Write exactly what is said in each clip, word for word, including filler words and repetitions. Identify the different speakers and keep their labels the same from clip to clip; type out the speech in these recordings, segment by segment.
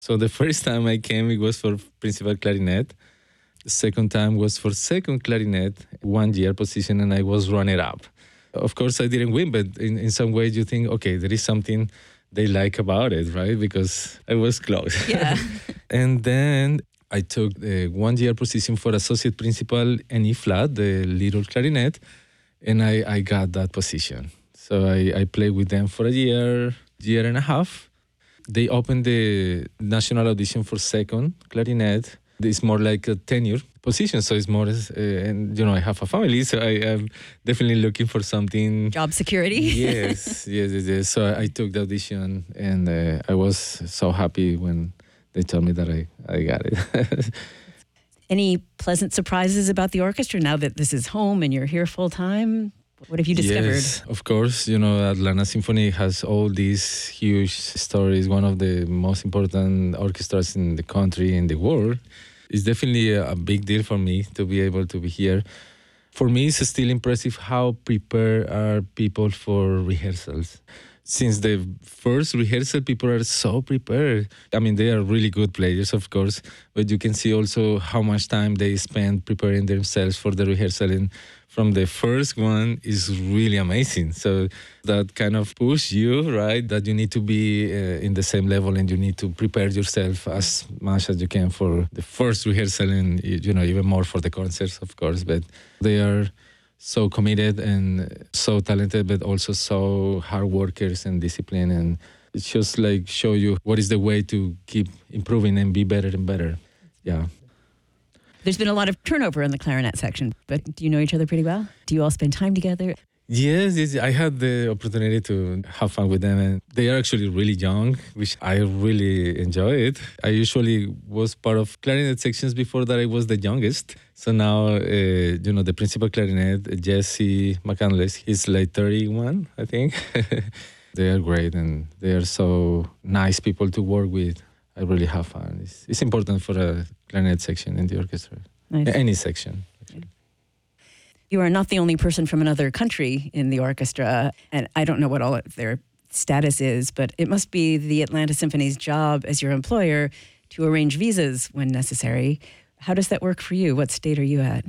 Speaker 1: So the first time I came, it was for principal clarinet. The second time was for second clarinet, one year position, and I was runner up. Of course, I didn't win, but in, in some ways you think, okay, there is something they like about it, right? Because I was close.
Speaker 2: Yeah.
Speaker 1: And then I took the one year position for associate principal in E flat, the little clarinet, and I, I got that position. So I, I played with them for a year, year and a half. They opened the national audition for second clarinet. It's more like a tenure position, so it's more, uh, and you know, I have a family, so I am definitely looking for something.
Speaker 2: Job security.
Speaker 1: yes, yes, yes, yes. So I took the audition, and uh, I was so happy when they told me that I, I got it.
Speaker 2: Any pleasant surprises about the orchestra now that this is home and you're here full time? What have you discovered?
Speaker 1: Yes, of course. You know, Atlanta Symphony has all these huge stories, one of the most important orchestras in the country, in the world. It's definitely a big deal for me to be able to be here. For me, it's still impressive how prepared are people for rehearsals. Since the first rehearsal, people are so prepared. I mean, they are really good players, of course, but you can see also how much time they spend preparing themselves for the rehearsal. And from the first one is really amazing. So that kind of push you, right? That you need to be uh, in the same level and you need to prepare yourself as much as you can for the first rehearsal and, you know, even more for the concerts, of course. But they are so committed and so talented, but also so hard workers and disciplined. And it's just like show you what is the way to keep improving and be better and better. Yeah.
Speaker 2: There's been a lot of turnover in the clarinet section, but do you know each other pretty well? Do you all spend time together?
Speaker 1: Yes, yes, I had the opportunity to have fun with them, and they are actually really young, which I really enjoy it. I usually was part of clarinet sections before that I was the youngest. So now, uh, you know, the principal clarinet, Jesse McCandless, he's like thirty-one, I think. They are great, and they are so nice people to work with. I really have fun. It's, it's important for a clarinet section in the orchestra,
Speaker 2: Nice.
Speaker 1: Any section. Actually.
Speaker 2: You are not the only person from another country in the orchestra, and I don't know what all of their status is, but it must be the Atlanta Symphony's job as your employer to arrange visas when necessary. How does that work for you? What state are you at?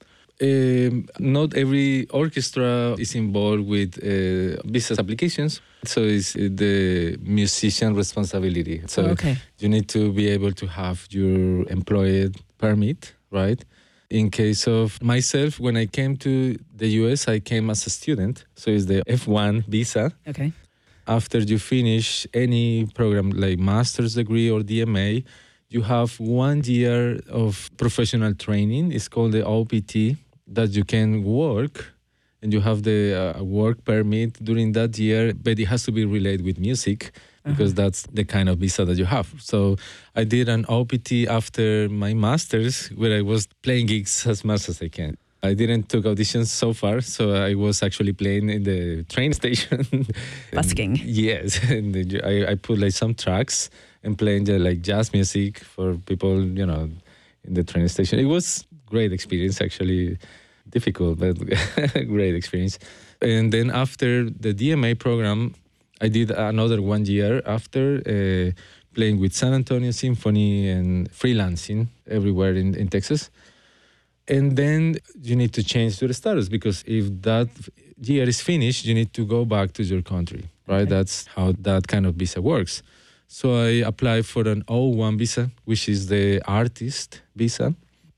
Speaker 1: Um, not every orchestra is involved with uh, visa applications, so it's uh, the musician responsibility. So
Speaker 2: Oh, okay.
Speaker 1: you need to be able to have your employee permit, right? In case of myself, when I came to the U S, I came as a student, so it's the F one visa.
Speaker 2: Okay.
Speaker 1: After you finish any program like master's degree or D M A, you have one year of professional training. It's called the O P T, that you can work, and you have the uh, work permit during that year, but it has to be related with music because uh-huh. that's the kind of visa that you have. So I did an O P T after my master's where I was playing gigs as much as I can. I didn't took auditions so far, so I was actually playing in the train station.
Speaker 2: Busking.
Speaker 1: And, yes, and I, I put like some tracks and playing the, like jazz music for people, you know, in the train station. It was great experience, actually. Difficult, but great experience. And then after the D M A program, I did another one year after uh, playing with San Antonio Symphony and freelancing everywhere in, in Texas. And then you need to change your status because if that year is finished, you need to go back to your country, right? Okay. That's how that kind of visa works. So I applied for an O one visa, which is the artist visa.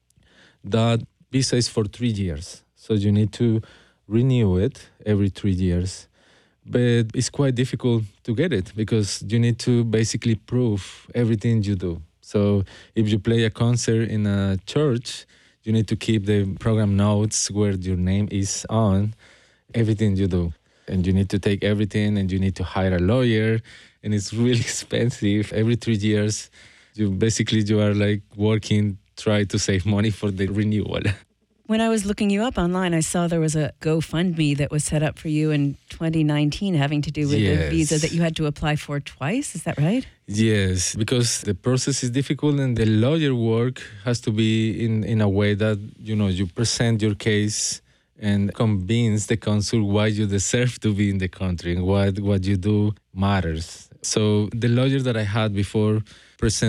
Speaker 1: That visa is for three years. So you need to renew it every three years. But it's quite difficult to get it because you need to basically prove everything you do. So if you play a concert in a church, you need to keep the program notes where your name is on, everything you do. And you need to take everything and you need to hire a lawyer. And it's really expensive. Every three years, you basically you are like working, try to save money for the renewal.
Speaker 2: When I was looking you up online, I saw there was a GoFundMe that was set up for you in twenty nineteen having to do with
Speaker 1: yes.
Speaker 2: the visa that you had to apply for twice. Is that right?
Speaker 1: Yes, because the process is difficult and the lawyer work has to be in, in a way that, you know, you present your case and convince the consul why you deserve to be in the country and what, what you do matters. So the lawyer that I had before present